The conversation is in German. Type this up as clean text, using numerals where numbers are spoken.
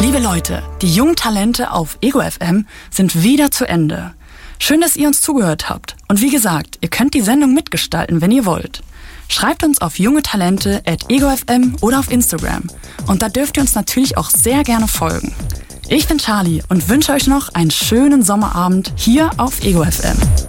Liebe Leute, die jungen Talente auf Ego FM sind wieder zu Ende. Schön, dass ihr uns zugehört habt. Und wie gesagt, ihr könnt die Sendung mitgestalten, wenn ihr wollt. Schreibt uns auf jungetalente@egofm oder auf Instagram. Und da dürft ihr uns natürlich auch sehr gerne folgen. Ich bin Charlie und wünsche euch noch einen schönen Sommerabend hier auf Ego FM.